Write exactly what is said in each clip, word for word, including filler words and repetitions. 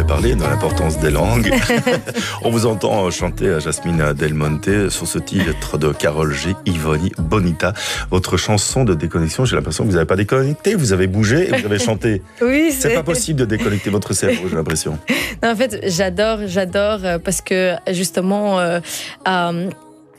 parlé de l'importance des langues. On vous entend chanter Jasmine Del Monte sur ce titre de Karol G. Ivoni Bonita. Votre chanson de déconnexion, j'ai l'impression que vous n'avez pas déconnecté, vous avez bougé et vous avez chanté. Oui, c'est... c'est pas possible de déconnecter votre cerveau, j'ai l'impression. Non, en fait, j'adore, j'adore parce que justement... Euh, euh,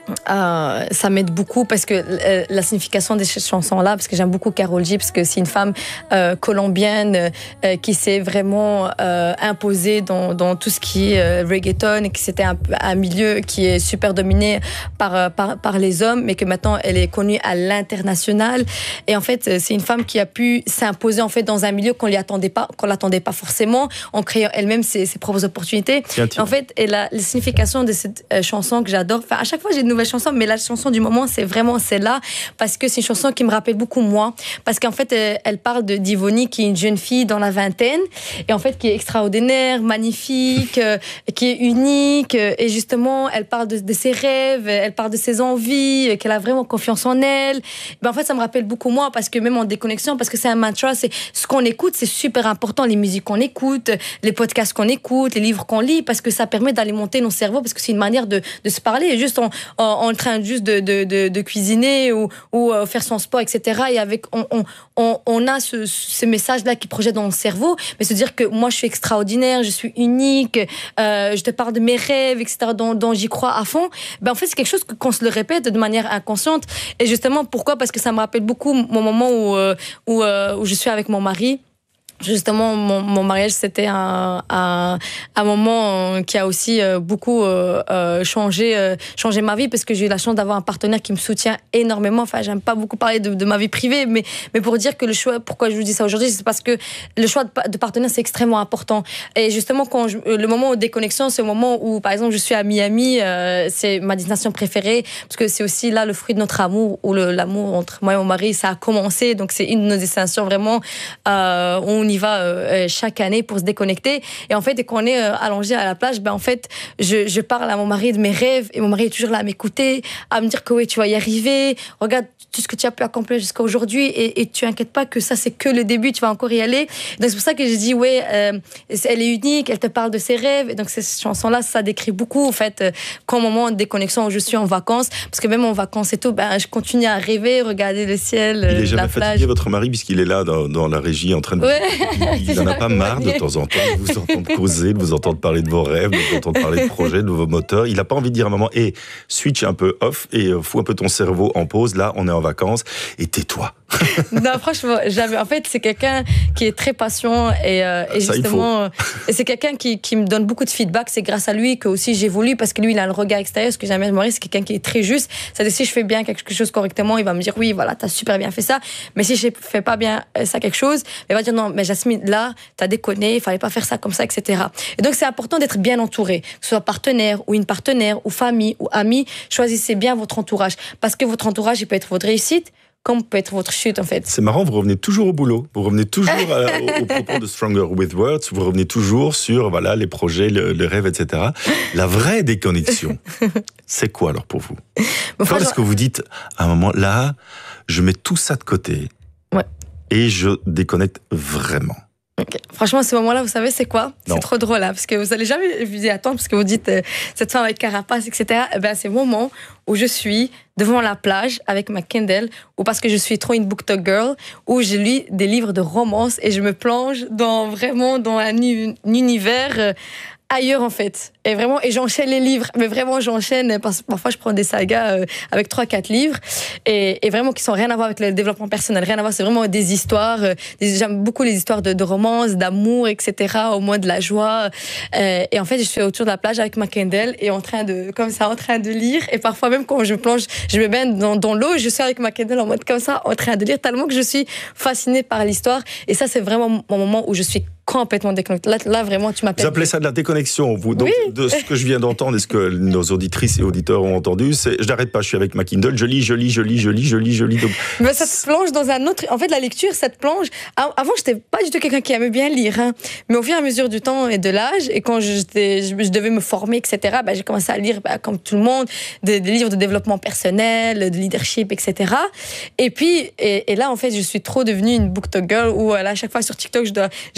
Euh, ça m'aide beaucoup parce que euh, la signification de cette chanson-là, parce que j'aime beaucoup Karol G, parce que c'est une femme euh, colombienne euh, qui s'est vraiment euh, imposée dans, dans tout ce qui est euh, reggaeton, et que c'était un, un milieu qui est super dominé par, par, par les hommes, mais que maintenant elle est connue à l'international. Et en fait, c'est une femme qui a pu s'imposer en fait dans un milieu qu'on lui attendait pas, qu'on l'attendait pas forcément, en créant elle-même ses, ses propres opportunités. En fait, et la, la signification de cette euh, chanson que j'adore, enfin à chaque fois j'ai de nouvelles chanson, mais la chanson du moment, c'est vraiment celle-là, parce que c'est une chanson qui me rappelle beaucoup moi, parce qu'en fait, elle, elle parle de d'Ivoni, qui est une jeune fille dans la vingtaine, et en fait, qui est extraordinaire, magnifique, euh, qui est unique, euh, et justement, elle parle de, de ses rêves, elle parle de ses envies, euh, qu'elle a vraiment confiance en elle. Ben, en fait, ça me rappelle beaucoup moi, parce que même en déconnexion, parce que c'est un mantra, c'est ce qu'on écoute, c'est super important, les musiques qu'on écoute, les podcasts qu'on écoute, les livres qu'on lit, parce que ça permet d'alimenter nos cerveaux, parce que c'est une manière de, de se parler, juste en, en en train juste de, de, de, de cuisiner ou, ou euh, faire son sport, et cetera. Et avec, on, on, on, on a ce, ce message-là qui projette dans le cerveau, mais se dire que moi, je suis extraordinaire, je suis unique, euh, je te parle de mes rêves, et cetera, dont, dont j'y crois à fond. Ben, en fait, c'est quelque chose qu'on se le répète de manière inconsciente. Et justement, pourquoi ? Parce que ça me rappelle beaucoup mon moment où, euh, où, euh, où je suis avec mon mari. Justement, mon, mon mariage, c'était un, un, un moment qui a aussi beaucoup euh, changé, euh, changé ma vie, parce que j'ai eu la chance d'avoir un partenaire qui me soutient énormément. Enfin, j'aime pas beaucoup parler de, de ma vie privée, mais, mais pour dire que le choix, pourquoi je vous dis ça aujourd'hui, c'est parce que le choix de, de partenaire, c'est extrêmement important. Et justement, quand je, le moment de déconnexion, c'est au moment où, par exemple, je suis à Miami, euh, c'est ma destination préférée, parce que c'est aussi là le fruit de notre amour, où le, l'amour entre moi et mon mari, ça a commencé. Donc, c'est une de nos destinations vraiment, euh, on y va euh, chaque année pour se déconnecter. Et en fait, dès qu'on est euh, allongé à la plage, ben en fait, je, je parle à mon mari de mes rêves, et mon mari est toujours là à m'écouter, à me dire que oui, tu vas y arriver, regarde tout ce que tu as pu accomplir jusqu'à aujourd'hui, et, et tu inquiètes pas que ça, c'est que le début, tu vas encore y aller. Donc, c'est pour ça que j'ai dit, ouais, euh, elle est unique, elle te parle de ses rêves. Et donc, cette chanson-là, ça décrit beaucoup, en fait, euh, qu'au moment de déconnexion où je suis en vacances, parce que même en vacances et tout, ben, je continue à rêver, regarder le ciel, euh, il est jamais la fatigué, plage. Votre mari, puisqu'il est là dans, dans la régie en train de... Ouais. Il n'en a pas marre de temps en temps de vous entendre causer, de vous entendre parler de vos rêves, de vous entendre parler de projets, de vos moteurs. Il n'a pas envie de dire à un moment, hé, hey, switch un peu off et fous un peu ton cerveau en pause. Là, on est en vacances et tais-toi. Non, franchement, jamais. En fait, c'est quelqu'un qui est très patient et, euh, et Ça, justement, et c'est quelqu'un qui, qui me donne beaucoup de feedback. C'est grâce à lui que aussi j'évolue, parce que lui, il a le regard extérieur. Ce que j'aime bien, Maurice, c'est quelqu'un qui est très juste. C'est-à-dire, si je fais bien quelque chose correctement, il va me dire oui, voilà, t'as super bien fait ça. Mais si je fais pas bien ça quelque chose, il va dire non, mais Jasmine, là, t'as déconné, il fallait pas faire ça comme ça, et cetera. Et donc, c'est important d'être bien entouré, que ce soit partenaire ou une partenaire ou famille ou ami. Choisissez bien votre entourage, parce que votre entourage, il peut être votre réussite, comme peut être votre chute, en fait. C'est marrant, vous revenez toujours au boulot. Vous revenez toujours à, au, au propos de Stronger with Words. Vous revenez toujours sur voilà, les projets, le, les rêves, et cetera. La vraie déconnexion, c'est quoi alors pour vous ? Bon, Quand est-ce que vous dites, à un moment, là, je mets tout ça de côté, ouais, et je déconnecte vraiment ? Okay. Franchement, ce moment-là, vous savez, c'est quoi ? Non. C'est trop drôle, là, parce que vous allez jamais vous y attendre, parce que vous dites euh, cette femme avec carapace, et cetera. Eh ben, c'est le moment où je suis devant la plage avec ma Kindle, ou parce que je suis trop une BookTok girl, où je lis des livres de romance et je me plonge dans vraiment dans un, un univers euh, ailleurs, en fait. Et vraiment, et j'enchaîne les livres, mais vraiment j'enchaîne, parce que parfois je prends des sagas euh, avec trois quatre livres, et, et vraiment qui sont rien à voir avec le développement personnel, rien à voir, c'est vraiment des histoires, euh, des, j'aime beaucoup les histoires de, de romance, d'amour, et cetera, au moins de la joie, euh, et en fait je suis autour de la plage avec ma Kindle, et en train de, comme ça, en train de lire, et parfois même quand je plonge, je me baigne dans, dans l'eau, je suis avec ma Kindle en mode comme ça, en train de lire, tellement que je suis fascinée par l'histoire, et ça c'est vraiment mon moment où je suis complètement déconnectée. Là, là vraiment tu m'appelles. Vous appelez ça de la déconnexion, vous. Donc, oui. De ce que je viens d'entendre et ce que nos auditrices et auditeurs ont entendu, c'est je n'arrête pas, je suis avec ma Kindle, je lis, je lis, je lis, je lis, je lis, je lis. Donc... Mais ça te plonge dans un autre. En fait, la lecture, ça te plonge. Avant, j'étais pas du tout quelqu'un qui aimait bien lire, hein. Mais au fur et à mesure du temps et de l'âge, et quand j'étais, je, je devais me former, et cetera, bah, j'ai commencé à lire, bah, comme tout le monde, des, des livres de développement personnel, de leadership, et cetera. Et puis, et, et là, en fait, je suis trop devenue une BookTok girl où, là, à chaque fois sur TikTok, je dois, je mets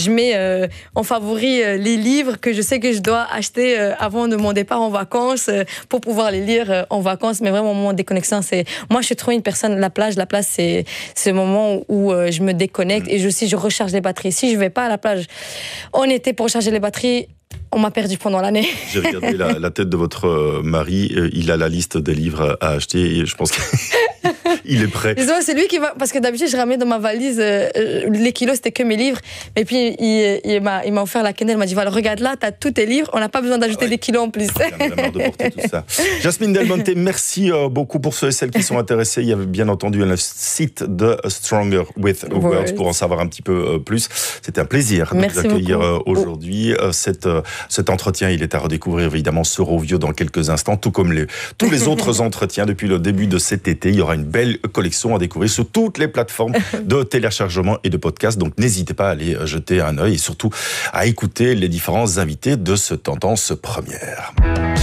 euh, en favori euh, les livres que je sais que je dois acheter euh, avant de mon départ en vacances euh, pour pouvoir les lire euh, en vacances. Mais vraiment, mon déconnexion, c'est... Moi, je suis trop une personne... La plage, la plage, c'est, c'est le moment où euh, je me déconnecte et je, aussi, je recharge les batteries. Si je vais pas à la plage en été pour recharger les batteries, on m'a perdu pendant l'année. J'ai regardé la, la tête de votre mari. Il a la liste des livres à acheter et je pense qu'il est prêt. C'est lui qui va... Parce que d'habitude, je ramène dans ma valise... Euh, les kilos, c'était que mes livres. Et puis, il, il, m'a, il m'a offert la cannelle. Il m'a dit, voilà, regarde là, t'as tous tes livres. On n'a pas besoin d'ajouter ah ouais. des kilos en plus. Il a marre de porter tout ça. Jasmine Del Monte, merci beaucoup pour ceux et celles qui sont intéressés. Il y avait bien entendu un site de Stronger with Words ouais. pour en savoir un petit peu plus. C'était un plaisir de vous accueillir beaucoup. aujourd'hui. Cette... Cet entretien, il est à redécouvrir évidemment sur Rovio dans quelques instants, tout comme les, tous les autres entretiens depuis le début de cet été. Il y aura une belle collection à découvrir sur toutes les plateformes de téléchargement et de podcast. Donc n'hésitez pas à aller jeter un œil et surtout à écouter les différents invités de ce Tendance Première.